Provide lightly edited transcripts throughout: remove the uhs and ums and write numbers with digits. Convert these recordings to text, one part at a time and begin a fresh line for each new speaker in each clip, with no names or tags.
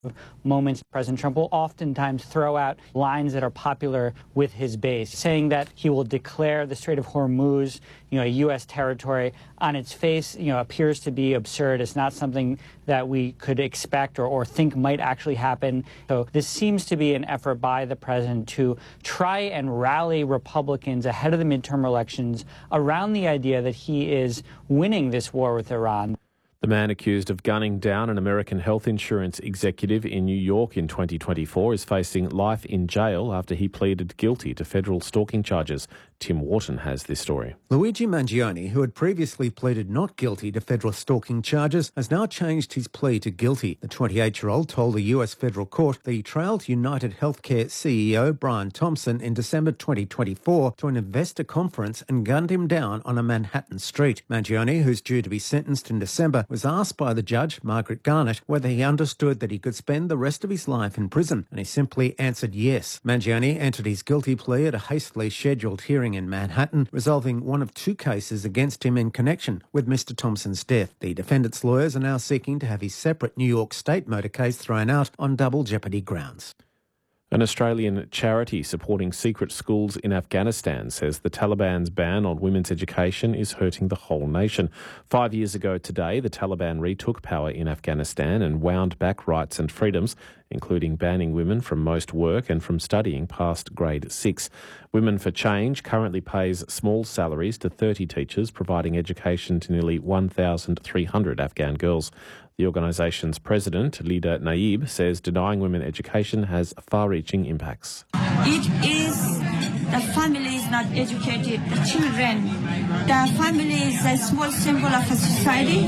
moments, President Trump will oftentimes throw out lines that are popular with his base, saying that he will declare the Strait of Hormuz, a U.S. territory. On its face, appears to be absurd. It's not something that we could expect or think might actually happen. So this seems to be an effort by the president to try and rally Republicans ahead of the midterm elections around the idea that he is winning this war with Iran.
The man accused of gunning down an American health insurance executive in New York in 2024 is facing life in jail after he pleaded guilty to federal stalking charges. Tim Wharton has this story.
Luigi Mangione, who had previously pleaded not guilty to federal stalking charges, has now changed his plea to guilty. The 28-year-old told a US federal court that he trailed United Healthcare CEO Brian Thompson in December 2024 to an investor conference and gunned him down on a Manhattan street. Mangione, who's due to be sentenced in December, was asked by the judge, Margaret Garnett, whether he understood that he could spend the rest of his life in prison, and he simply answered yes. Mangione entered his guilty plea at a hastily scheduled hearing in Manhattan, resolving one of two cases against him in connection with Mr Thompson's death. The defendant's lawyers are now seeking to have his separate New York State motor case thrown out on double jeopardy grounds.
An Australian charity supporting secret schools in Afghanistan says the Taliban's ban on women's education is hurting the whole nation. 5 years ago today, the Taliban retook power in Afghanistan and wound back rights and freedoms, including banning women from most work and from studying past grade 6. Women for Change currently pays small salaries to 30 teachers, providing education to nearly 1,300 Afghan girls. The organisation's president, Lida Naib, says denying women education has far-reaching impacts.
It is the family is not educated, the children. The family is a small symbol of a society.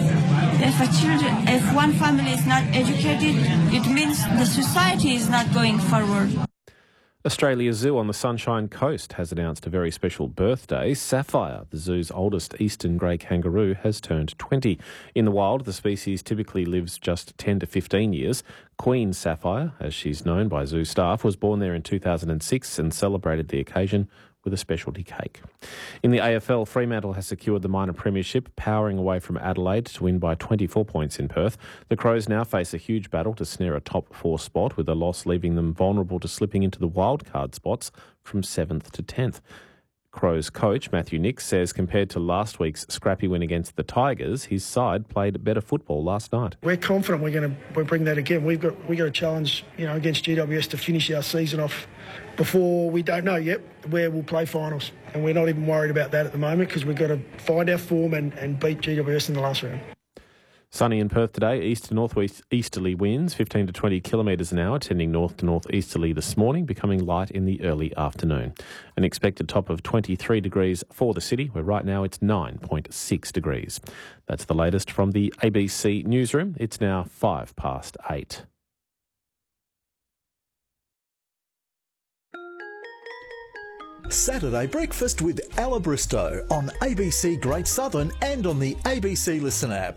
If one family is not educated, it means the society is not going forward.
Australia Zoo on the Sunshine Coast has announced a very special birthday. Sapphire, the zoo's oldest eastern grey kangaroo, has turned 20. In the wild, the species typically lives just 10 to 15 years. Queen Sapphire, as she's known by zoo staff, was born there in 2006 and celebrated the occasion with a specialty cake. In the AFL, Fremantle has secured the minor premiership, powering away from Adelaide to win by 24 points in Perth. The Crows now face a huge battle to snare a top 4 spot, with a loss leaving them vulnerable to slipping into the wildcard spots from 7th to 10th. Crows coach Matthew Nicks says compared to last week's scrappy win against the Tigers, his side played better football last night.
We're confident we'll bring that again. We've got a challenge, against GWS to finish our season off before we don't know yet where we'll play finals. And we're not even worried about that at the moment because we've got to find our form and beat GWS in the last round.
Sunny in Perth today, east to northwest easterly winds, 15 to 20 kilometres an hour, tending north to northeasterly this morning, becoming light in the early afternoon. An expected top of 23 degrees for the city, where right now it's 9.6 degrees. That's the latest from the ABC newsroom. It's now 8:05.
Saturday Breakfast with Ella Bristow on ABC Great Southern and on the ABC Listen app.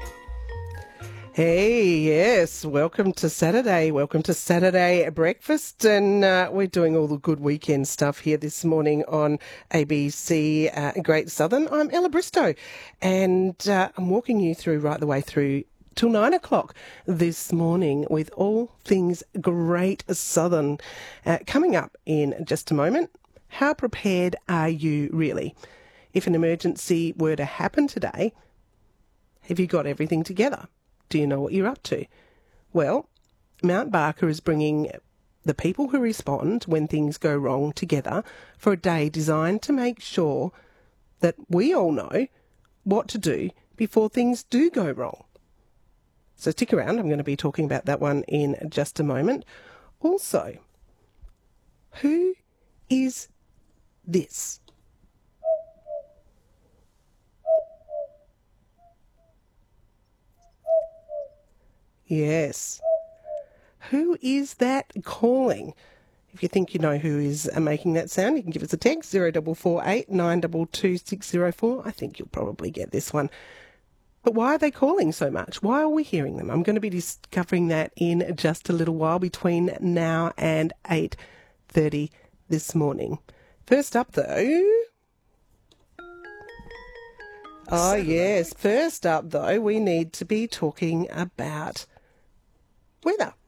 Hey, yes, welcome to Saturday. Welcome to Saturday Breakfast, and we're doing all the good weekend stuff here this morning on ABC Great Southern. I'm Ella Bristow, and I'm walking you through right the way through till 9 o'clock this morning with all things Great Southern. Coming up in just a moment, how prepared are you really? If an emergency were to happen today, have you got everything together? Do you know what you're up to? Well, Mount Barker is bringing the people who respond when things go wrong together for a day designed to make sure that we all know what to do before things do go wrong. So stick around. I'm going to be talking about that one in just a moment. Also, who is this? Yes. Who is that calling? If you think you know who is making that sound, you can give us a text, 0448 922 604. I think you'll probably get this one. But why are they calling so much? Why are we hearing them? I'm going to be discovering that in just a little while between now and 8:30 this morning. First up, though... Oh, yes. First up, though, we need to be talking about weather.